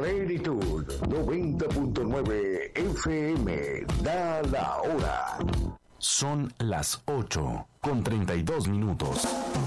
Plenitud 90.9 FM. Da la hora. Son las 8:32.